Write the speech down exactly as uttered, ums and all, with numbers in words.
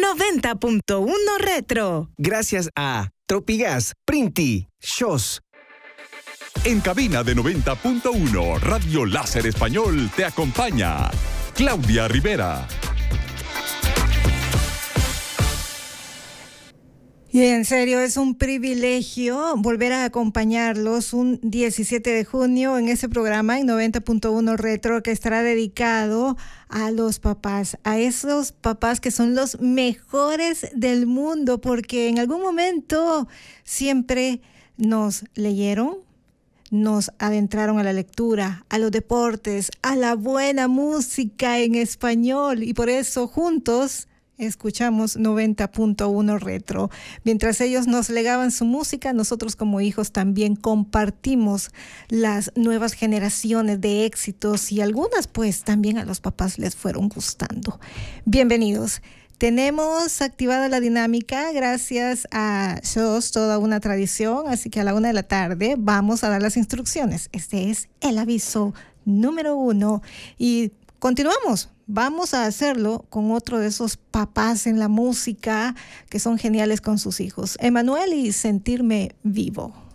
noventa punto uno Retro. Gracias a Tropigas, Printi, Shows. En cabina de noventa punto uno, Radio Láser Español te acompaña Claudia Rivera. Y en serio, es un privilegio volver a acompañarlos un diecisiete de junio en ese programa en noventa punto uno Retro que estará dedicado a los papás, a esos papás que son los mejores del mundo, porque en algún momento siempre nos leyeron, nos adentraron a la lectura, a los deportes, a la buena música en español, y por eso juntos escuchamos noventa punto uno Retro. Mientras ellos nos legaban su música, nosotros como hijos también compartimos las nuevas generaciones de éxitos, y algunas pues también a los papás les fueron gustando. Bienvenidos. Tenemos activada la dinámica gracias a Shows, toda una tradición, así que a la una de la tarde vamos a dar las instrucciones. Este es el aviso número uno y continuamos. Vamos a hacerlo con otro de esos papás en la música que son geniales con sus hijos. Emanuel y Sentirme Vivo.